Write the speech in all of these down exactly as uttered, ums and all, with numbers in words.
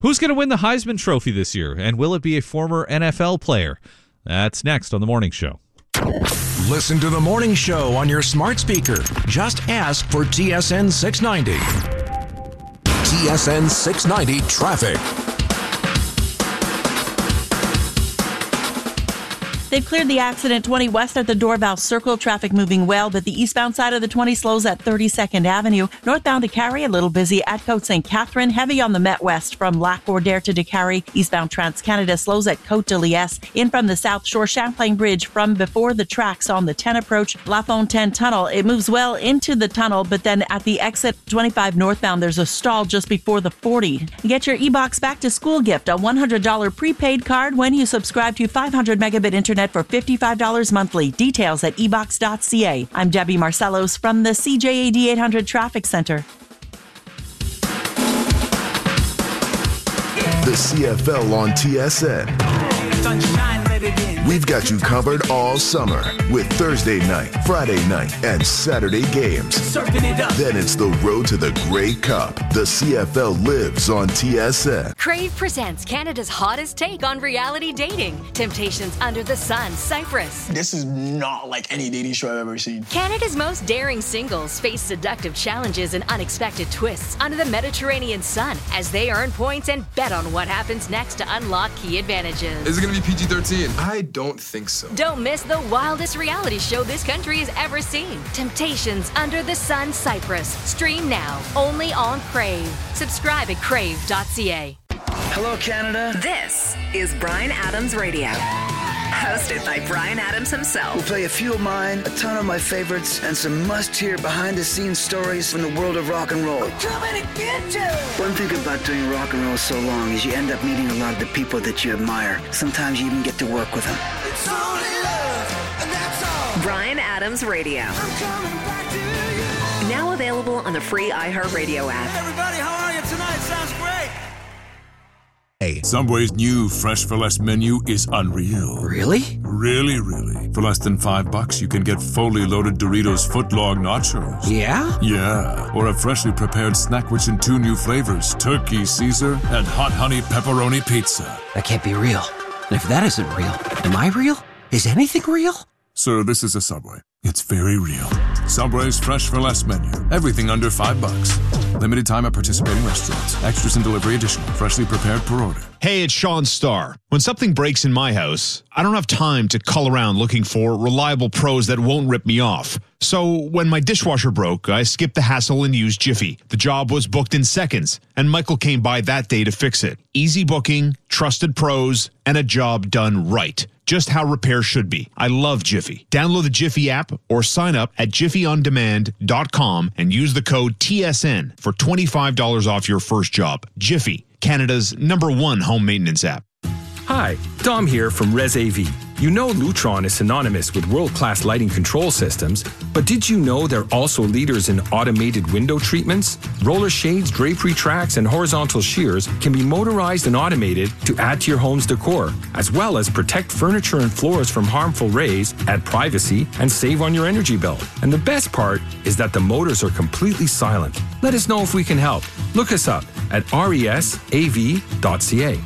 Who's going to win the Heisman Trophy this year, and will it be a former N F L player? That's next on The Morning Show. Listen to The Morning Show on your smart speaker. Just ask for T S N six ninety. T S N six ninety Traffic. They've cleared the accident twenty west at the Dorval Circle. Traffic moving well, but the eastbound side of the twenty slows at thirty-second Avenue. Northbound to Cary, a little busy at Côte Saint Catherine. Heavy on the Met West from Lac Bordaire to Décarie. Eastbound Trans-Canada slows at Côte de Liesse. In from the South Shore, Champlain Bridge from before the tracks on the ten approach. La Fontaine Tunnel, it moves well into the tunnel, but then at the exit twenty-five northbound, there's a stall just before the forty. Get your e-box back to school gift, a one hundred dollars prepaid card when you subscribe to five hundred megabit internet for fifty-five dollars monthly. Details at e box dot c a. I'm Debbie Marcellos from the C J A D eight hundred Traffic Center. The C F L on T S N. We've got you covered all summer with Thursday night, Friday night, and Saturday games. Then it's the road to the Grey Cup. The C F L lives on T S N. Crave presents Canada's hottest take on reality dating. Temptations Under the Sun, Cyprus. This is not like any dating show I've ever seen. Canada's most daring singles face seductive challenges and unexpected twists under the Mediterranean sun as they earn points and bet on what happens next to unlock key advantages. Is it going to be P G thirteen? I don't think so. Don't miss the wildest reality show this country has ever seen. Temptations Under the Sun, Cyprus. Stream now, only on Crave. Subscribe at crave dot c a. Hello, Canada. This is Bryan Adams Radio. Hosted by Bryan Adams himself. We'll play a few of mine, a ton of my favorites, and some must-hear behind-the-scenes stories from the world of rock and roll. We're coming to get you! One thing about doing rock and roll so long is you end up meeting a lot of the people that you admire. Sometimes you even get to work with them. It's only love, and that's all. Bryan Adams Radio. I'm coming back to you. Now available on the free iHeartRadio app. Hey everybody, how are you tonight? Sounds great. Subway's new Fresh for Less menu is unreal. Really? Really, really. For less than five bucks, you can get fully loaded Doritos footlong nachos. Yeah? Yeah. Or a freshly prepared snack rich in two new flavors, turkey Caesar and hot honey pepperoni pizza. That can't be real. And if that isn't real, am I real? Is anything real? Sir, this is a Subway. It's very real. Subway's Fresh for Less menu. Everything under five bucks. Limited time at participating restaurants. Extras and delivery additional. Freshly prepared per order. Hey, it's Sean Starr. When something breaks in my house, I don't have time to cull around looking for reliable pros that won't rip me off. So when my dishwasher broke, I skipped the hassle and used Jiffy. The job was booked in seconds, and Michael came by that day to fix it. Easy booking, trusted pros, and a job done right. Just how repair should be. I love Jiffy. Download the Jiffy app or sign up at jiffy on demand dot com and use the code T S N for twenty-five dollars off your first job. Jiffy, Canada's number one home maintenance app. Hi, Dom here from Res A V. You know Lutron is synonymous with world-class lighting control systems, but did you know they're also leaders in automated window treatments? Roller shades, drapery tracks, and horizontal shears can be motorized and automated to add to your home's decor, as well as protect furniture and floors from harmful rays, add privacy, and save on your energy bill. And the best part is that the motors are completely silent. Let us know if we can help. Look us up at res a v dot c a.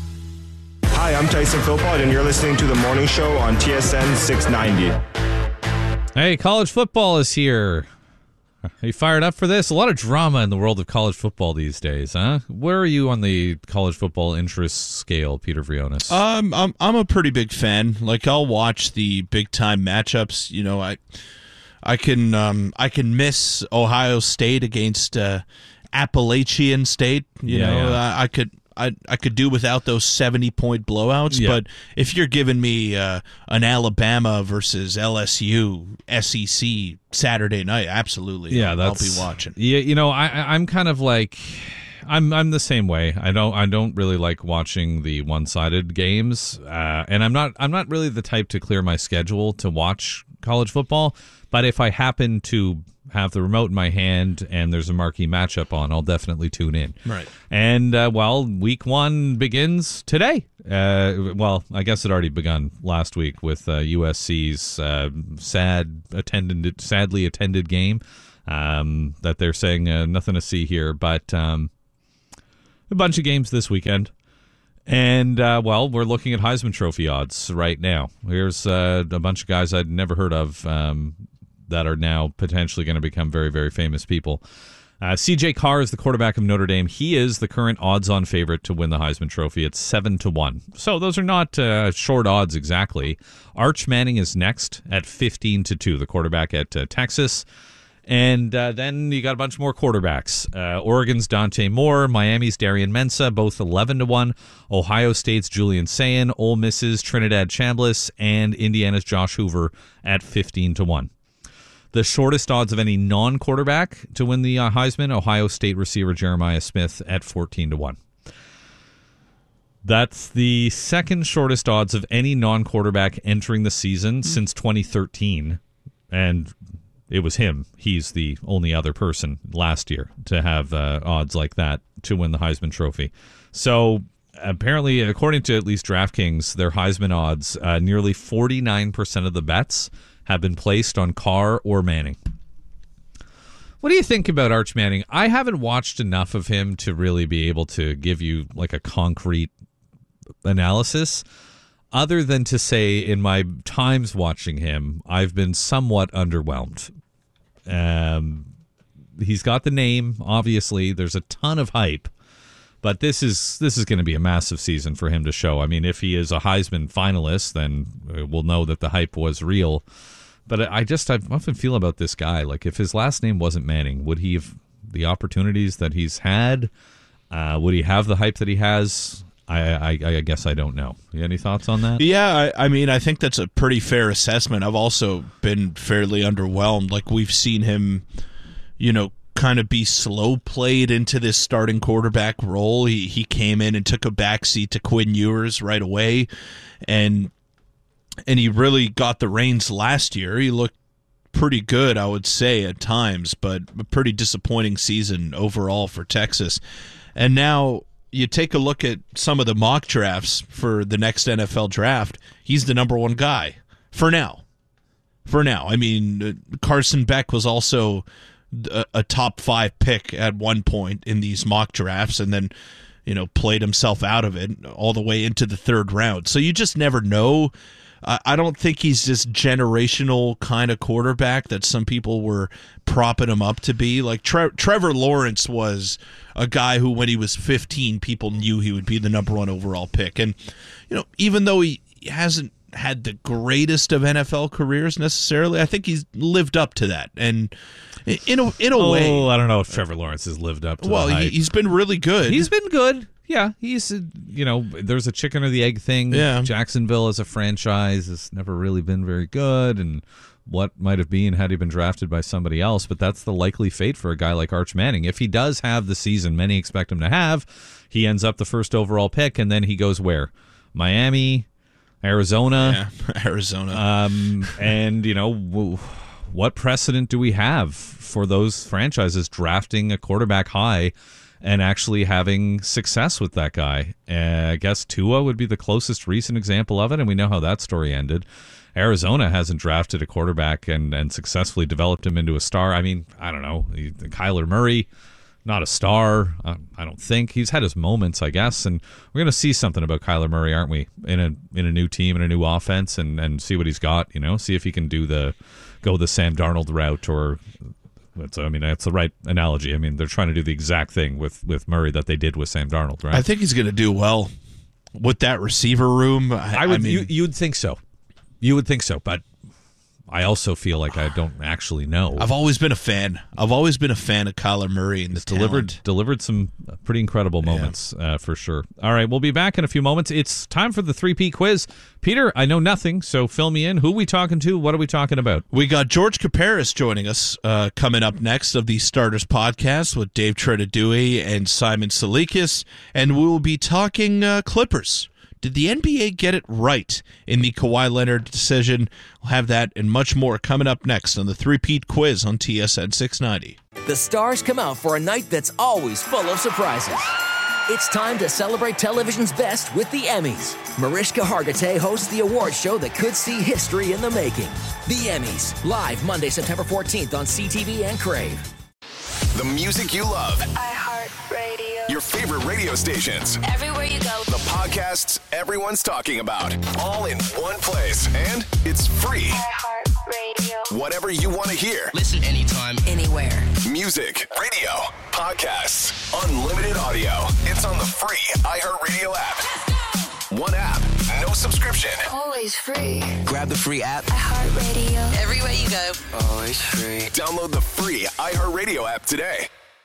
Hi, I'm Tyson Philpott, and you're listening to The Morning Show on T S N six ninety. Hey, college football is here. Are you fired up for this? A lot of drama in the world of college football these days, huh? Where are you on the college football interest scale, Peter Vrionis? Um, I'm I'm a pretty big fan. Like, I'll watch the big time matchups. You know, I I can um I can miss Ohio State against uh, Appalachian State. You Yeah, know, yeah. I, I could. I, I could do without those seventy-point blowouts, Yeah. but if you're giving me uh, an Alabama versus L S U S E C Saturday night, absolutely, Yeah, I'll, that's, I'll be watching. Yeah, you know, I, I- I'm kind of like, I'm I'm the same way. I don't I don't really like watching the one-sided games, uh, and I'm not I'm not really the type to clear my schedule to watch college football. But if I happen to have the remote in my hand and there's a marquee matchup on, I'll definitely tune in. Right. And, uh, well, week one begins today. Uh, well, I guess it already begun last week with uh, U S C's uh, sad attended, sadly attended game um, that they're saying uh, nothing to see here. But um, a bunch of games this weekend. And, uh, well, we're looking at Heisman Trophy odds right now. Here's uh, a bunch of guys I'd never heard of um, that are now potentially going to become very, very famous people. Uh, C J Carr is the quarterback of Notre Dame. He is the current odds-on favorite to win the Heisman Trophy. It's seven to one. So those are not uh, short odds exactly. Arch Manning is next at fifteen to two, the quarterback at uh, Texas. And uh, then you got a bunch more quarterbacks. Uh, Oregon's Dante Moore, Miami's Darian Mensah, both eleven to one. Ohio State's Julian Sayin, Ole Miss's Trinidad Chambliss, and Indiana's Josh Hoover at fifteen to one. The shortest odds of any non-quarterback to win the uh, Heisman, Ohio State receiver Jeremiah Smith at fourteen to one. That's the second shortest odds of any non-quarterback entering the season since twenty thirteen. And it was him. He's the only other person last year to have uh, odds like that to win the Heisman Trophy. So apparently, according to at least DraftKings, their Heisman odds, uh, nearly forty-nine percent of the bets have been placed on Carr or Manning. What do you think about Arch Manning? I haven't watched enough of him to really be able to give you like a concrete analysis, other than to say in my times watching him, I've been somewhat underwhelmed. Um, he's got the name, obviously. There's a ton of hype, but this is this is going to be a massive season for him to show. I mean, if he is a Heisman finalist, then we'll know that the hype was real. But I just I often feel about this guy, like if his last name wasn't Manning, would he have the opportunities that he's had? Uh, would he have the hype that he has? I, I, I guess I don't know. You any thoughts on that? Yeah, I, I mean, I think that's a pretty fair assessment. I've also been fairly underwhelmed. Like, we've seen him, you know, kind of be slow played into this starting quarterback role. He he came in and took a backseat to Quinn Ewers right away, and and he really got the reins last year. He looked pretty good, I would say, at times, but a pretty disappointing season overall for Texas. And now you take a look at some of the mock drafts for the next N F L draft, he's the number one guy for now. For now. I mean, Carson Beck was also a, a top five pick at one point in these mock drafts and then, you know, played himself out of it all the way into the third round. So you just never know. I don't think he's this generational kind of quarterback that some people were propping him up to be. Like Tre- Trevor Lawrence was a guy who, when he was fifteen, people knew he would be the number one overall pick. And, you know, even though he hasn't had the greatest of N F L careers necessarily, I think he's lived up to that. And in a, in a oh, way... I don't know if Trevor Lawrence has lived up to well, the hype. Well, he's been really good. He's been good. Yeah, he's, you know, there's a chicken or the egg thing. Yeah. Jacksonville as a franchise has never really been very good, and what might have been had he been drafted by somebody else, but that's the likely fate for a guy like Arch Manning. If he does have the season many expect him to have, he ends up the first overall pick, and then he goes where? Miami, Arizona. Yeah, Arizona. Um, and, you know, w- what precedent do we have for those franchises drafting a quarterback high and actually having success with that guy? Uh, I guess Tua would be the closest recent example of it, and we know how that story ended. Arizona hasn't drafted a quarterback and, and successfully developed him into a star. I mean, I don't know. Kyler Murray, not a star. Uh, I don't think. He's had his moments, I guess, and we're going to see something about Kyler Murray, aren't we, in a in a new team, in a new offense, and, and see what he's got, you know, see if he can do the go the Sam Darnold route or... That's, I mean, that's the right analogy. I mean, they're trying to do the exact thing with, with Murray that they did with Sam Darnold, right? I think he's going to do well with that receiver room. I, I would. I mean, you, you would think so. You would think so, but I also feel like I don't actually know. I've always been a fan. I've always been a fan of Kyler Murray and the delivered talent. delivered some pretty incredible moments, yeah. uh, for sure. All right, we'll be back in a few moments. It's time for the three-P quiz. Peter, I know nothing, so fill me in. Who are we talking to? What are we talking about? We got George Kaparis joining us uh, coming up next of the Starters Podcast with Dave Tredadui and Simon Salikis, and we will be talking uh, Clippers. Did the N B A get it right in the Kawhi Leonard decision? We'll have that and much more coming up next on the three-Peat Quiz on T S N six ninety. The stars come out for a night that's always full of surprises. It's time to celebrate television's best with the Emmys. Mariska Hargitay hosts the award show that could see history in the making. The Emmys, live Monday, September fourteenth on C T V and Crave. The music you love. iHeartRadio. Your favorite favorite radio stations. Everywhere you go. The podcasts everyone's talking about. All in one place. And it's free. iHeartRadio. Whatever you want to hear. Listen anytime, anywhere. Music, radio, podcasts, unlimited audio. It's on the free iHeartRadio app. One app, no subscription. Always free. Grab the free app. iHeartRadio. Everywhere you go. Always free. Download the free iHeartRadio app today.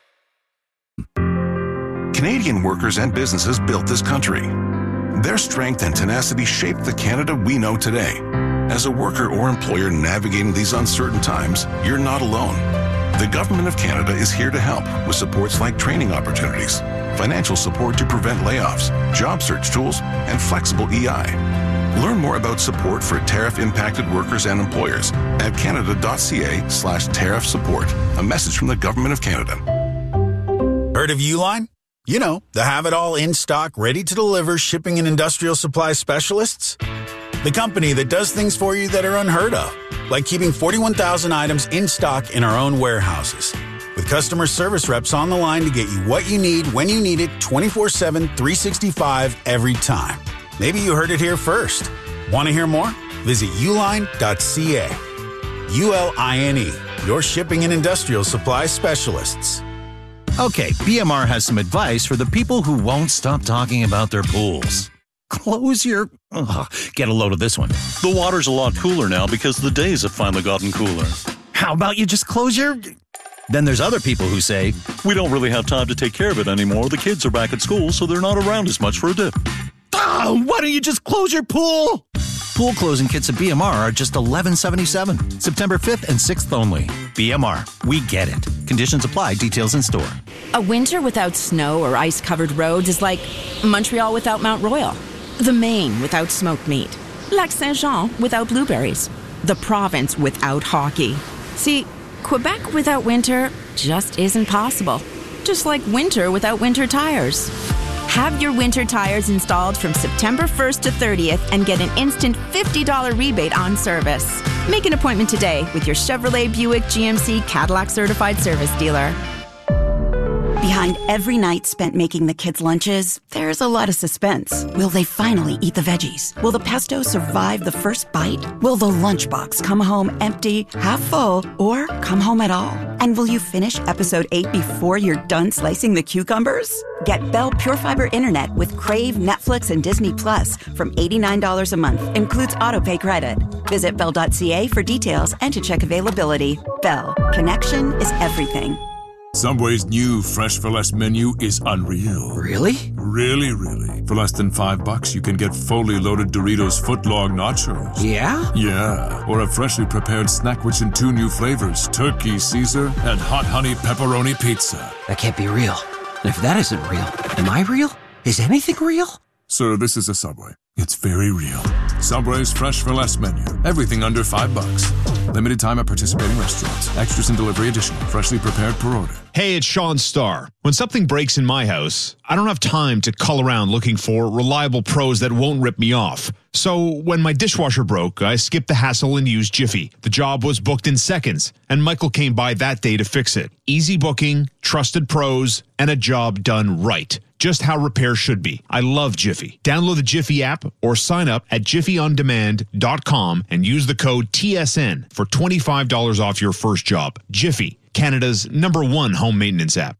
Canadian workers and businesses built this country. Their strength and tenacity shaped the Canada we know today. As a worker or employer navigating these uncertain times, you're not alone. The Government of Canada is here to help with supports like training opportunities, financial support to prevent layoffs, job search tools, and flexible E I. Learn more about support for tariff-impacted workers and employers at canada.ca slash tariff support. A message from the Government of Canada. Heard of Uline? You know, the have-it-all in-stock, ready-to-deliver shipping and industrial supply specialists. The company that does things for you that are unheard of, like keeping forty-one thousand items in stock in our own warehouses. With customer service reps on the line to get you what you need when you need it twenty-four seven, three sixty-five every time. Maybe you heard it here first. Want to hear more? Visit uline dot c a. U L I N E, your shipping and industrial supply specialists. Okay, B M R has some advice for the people who won't stop talking about their pools. Close your... Ugh, get a load of this one. The water's a lot cooler now because the days have finally gotten cooler. How about you just close your... Then there's other people who say, we don't really have time to take care of it anymore. The kids are back at school, so they're not around as much for a dip. Oh, why don't you just close your pool? Pool closing kits at B M R are just eleven seventy-seven. September fifth and sixth only. B M R, we get it. Conditions apply. Details in store. A winter without snow or ice-covered roads is like Montreal without Mount Royal. The Maine without smoked meat. Lac Saint-Jean without blueberries. The province without hockey. See, Quebec without winter just isn't possible. Just like winter without winter tires. Have your winter tires installed from September first to thirtieth and get an instant fifty dollars rebate on service. Make an appointment today with your Chevrolet, Buick, G M C, Cadillac certified service dealer. Behind every night spent making the kids' lunches, there's a lot of suspense. Will they finally eat the veggies? Will the pesto survive the first bite? Will the lunchbox come home empty, half full, or come home at all? And will you finish episode eight before you're done slicing the cucumbers? Get Bell Pure Fiber Internet with Crave, Netflix, and Disney Plus from eighty-nine dollars a month. Includes autopay credit. Visit bell dot c a for details and to check availability. Bell. Connection is everything. Subway's new Fresh for Less menu is unreal. Really? Really, really. For less than five bucks, you can get fully loaded Doritos footlong nachos. Yeah? Yeah. Or a freshly prepared snack which in two new flavors, Turkey Caesar and Hot Honey Pepperoni Pizza. That can't be real. And if that isn't real, am I real? Is anything real? Sir, this is a Subway. It's very real. Subway's Fresh for Less menu. Everything under five bucks. Limited time at participating restaurants. Extras and delivery additional. Freshly prepared per order. Hey, it's Sean Starr. When something breaks in my house, I don't have time to cull around looking for reliable pros that won't rip me off. So when my dishwasher broke, I skipped the hassle and used Jiffy. The job was booked in seconds, and Michael came by that day to fix it. Easy booking, trusted pros, and a job done right. Just how repair should be. I love Jiffy. Download the Jiffy app or sign up at jiffy on demand dot com and use the code T S N for twenty-five dollars off your first job. Jiffy, Canada's number one home maintenance app.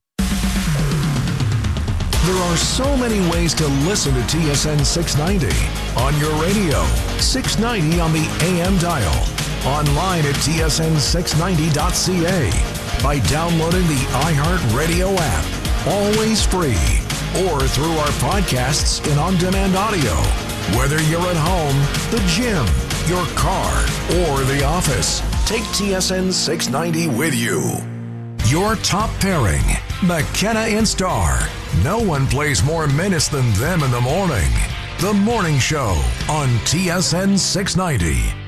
There are so many ways to listen to T S N six ninety. On your radio, six ninety on the A M dial. Online at T S N six ninety dot c a. By downloading the iHeartRadio app. Always free. Or through our podcasts and on-demand audio. Whether you're at home, the gym, your car, or the office, take T S N six ninety with you. Your top pairing, McKenna and Starr. No one plays more minutes than them in the morning. The Morning Show on T S N six ninety.